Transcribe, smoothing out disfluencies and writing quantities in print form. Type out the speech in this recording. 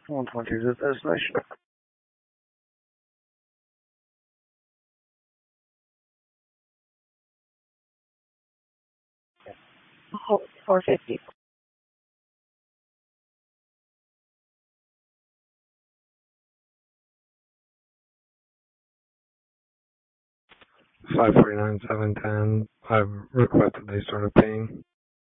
120 is the destination. 450. 549, 710. I've requested they started paying.